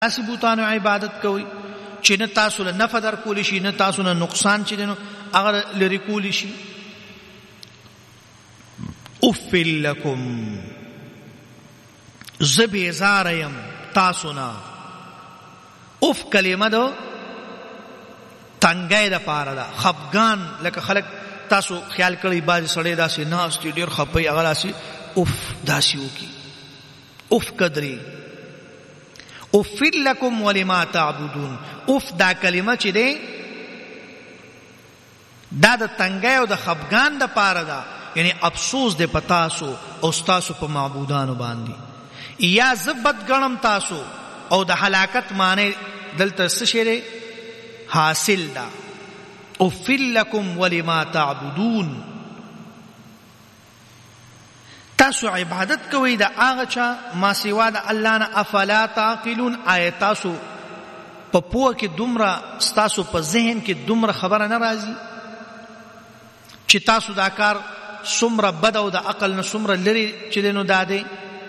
تاسو بوتانو عبادت کوي چې نه تاسو له نفع در کولی شي نه تاسو نه نقصان چې دنو هغه لري کولی شي. افل لکم زبیزاریم تاسو نه. اف کلمه دو تنگای دا پاره دا خفگان لکه خلق تاسو خیال کړی باز سړی داسې ناس چې ډیر خپي هغه داسې اف داسې وکي اف قدرې. افل لکم ولما تعبدون. اف دا کلمه چې دی دا د تنگای او د خفگان د پاره دا یعنی افسوس دې پتاسو او تاسو په معبودانو باندې یا زبد غنم تاسو او د هلاکت معنی دلته څه شی حاصل دا. افل لکم ولما تعبدون. تاسو عبادت کوي دا هغه چا ما سوا د الله نه. افلا تعقلون. آیا تاسو په پوه کې دومره تاسو په ذهن کې دومره خبره نه راځي چې تاسو دا کار څومره بد او د عقل نه څومره لري چې دینو دادې.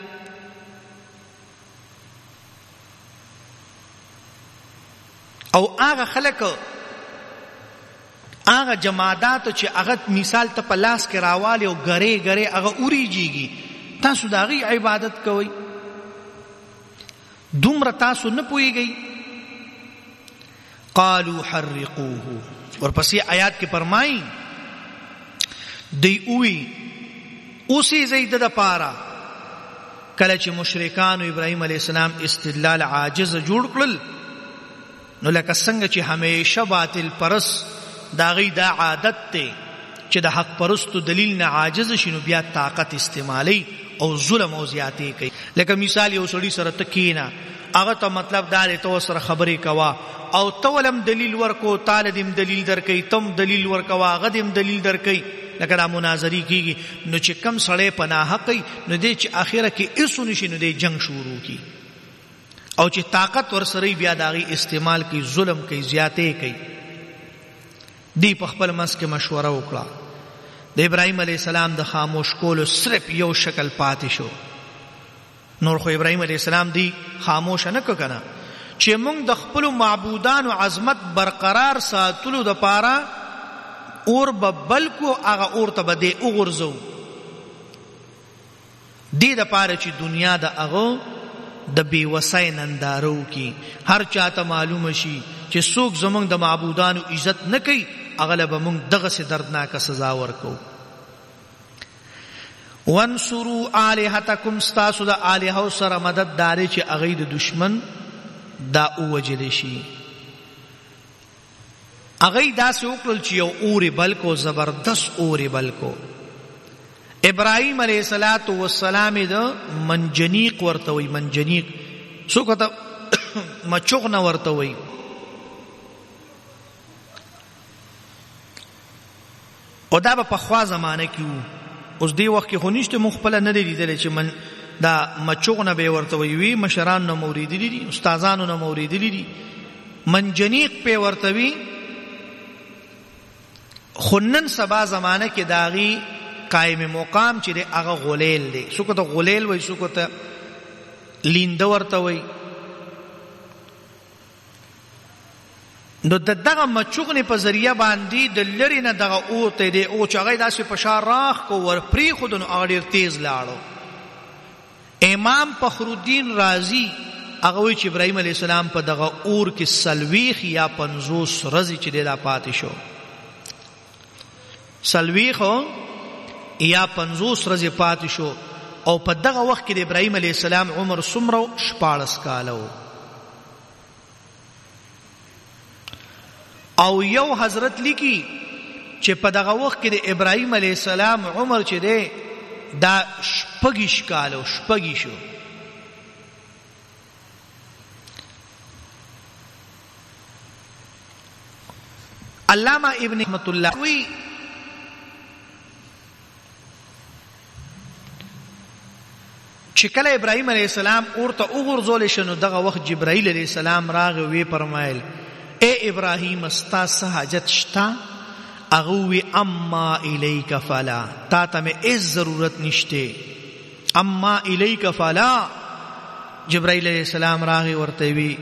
او هغه خلک هغه جمادات چې هغه مثال ته په لاس کې راوالی او ګرې ګرې هغه اوریږي تاسو د هغې عبادت کوئ دومره تاسو نه پوهیږئ. قالوا حرقوه. ورپسې آیات کې فرمایي دی اوی اوسې زید د پاره کله چې مشرکانو ابراهیم علیه السلام استدلال عاجز جوړ کړل نو لکه څنګه چې همیشه باطل پرست دا غي دا عادت ته چې د حق پرستو دلیل نه عاجز شینو بیا طاقت استعمالي او ظلم او زیاتی کوي. لکه مثال یو سړی سره تکینا هغه ته مطلب دا دی تو سره خبرې کوا او تولم دلیل ورکو تعالی دې دلیل درکې تم دلیل ورکوا هغه دې دلیل درکې لکه دا مناظری کیږي نو چې کم سړی پناه کوي نو دې چې اخره کې ایسو نشي نو دې جنگ شروع کی او چې طاقت ورسره بیا داغي استعمال کوي ظلم کوي زیاته کوي. دی په خپل منځ کې مشوره وکړه د ابراهیم علیه السلام د خاموش کولو صرف یو شکل پاتې شو. نور خو ابراهیم علیه السلام دی خاموش نه کړه چې موږ د خپل معبودانو عظمت برقرار ساتلو د پاره اور ببل کو هغه اور ته بده وګرځو دې د پاره چې دنیا د هغه د بی وسای نندارو کی هر چاته معلوم شي چې څوک زمونږ د معبودانو عزت نه کوي اغلب موږ دغه سي دردناک سزا ورکو. وانصروا الہتکم. استاسو د الہو سره مدد داري چې اغه د دشمن دا اوجل شي اغه داسې وکړل چې یو اور بلکو زبردست اور بلکو. ابراهیم علیہ الصلوۃ والسلام د منجنیق ورته وي منجنیق څوک ته مچوغ نه ورته وي او دا په خوا زمانه کې اوس دی وخت کې خونیشته مخبل نه دی لیدل چې من دا مچوغ نه به ورته وي مشران نو موریدلی دي استادانو نو موریدلی دي منجنیق په ورته وي. خنن سبا زمانه کې داغي قائم مقام چې هغه غلیل دی څوک ته غلیل وای څوک ته لیند ورته وای. نو دغه مچوغنی په ذریعہ باندې د لری نه دغه او ته دی او چې هغه داسې په شار راخ کو ور پری خودن اړیر تیز لاړو. امام فخر الدین رازی هغه وی چې ابراهیم علیه السلام په دغه اور کې سلويخ یا 50 رزي چې دی لا پاتې شو سلويخ یا 50 رزي پاتې شو او په دغه وخت کې د ابراهیم علیه السلام عمر څومره 14 کالو او یو حضرت لیکي چې په دغه وخت کې د ابراهیم علیه السلام عمر چې دی دا 6 کالو 6 شو. علامہ ابن رحمت الله وی چې کله ابراهیم علیه السلام اورته وګرځول شنو دغه وخت جبرائیل علیه السلام راغی وی فرمایل اے ابراهیم استا حاجت شتا اغه وی اما الیک فلا تا ته هیڅ ضرورت نشته اما الیک فلا. جبرائیل علیہ السلام راغی ورته وی